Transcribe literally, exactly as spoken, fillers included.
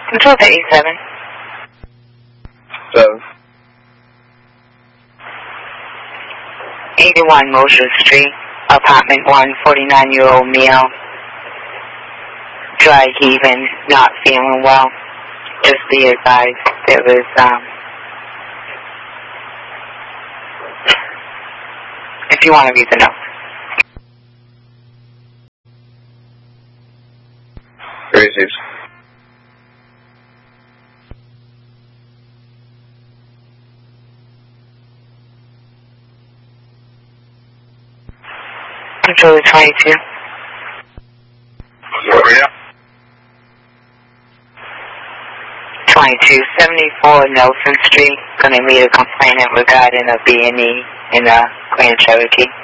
Control to eighty-seven. Seven. eighty-one Mosher Street, apartment one, forty-nine-year-old male. Dry heaving, not feeling well. Just be advised, there was, um, if you want to read the note. Received. Control to twenty-two. Over here. twenty-two seventy-four Nelson Street. Going to meet a complainant regarding a B and E in uh, Grand Cherokee.